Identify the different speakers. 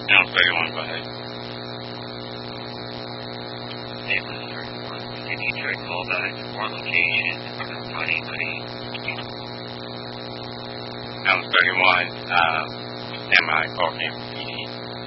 Speaker 1: Alice 31, go ahead.
Speaker 2: Alice 31, continue to call back to more location. Buddy.
Speaker 1: Alice 31, stand by, call cancel.